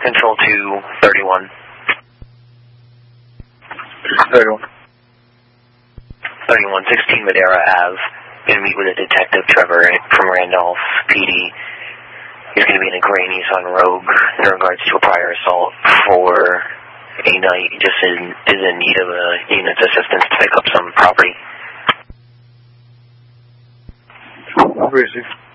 Control 231. 31. 3116 Madera Ave. Going to meet with a Detective Trevor from Randolph PD. He's going to be in a gray Nissan Rogue in regards to a prior assault for a night. He just is in need of a unit's assistance to pick up some property. Where is he?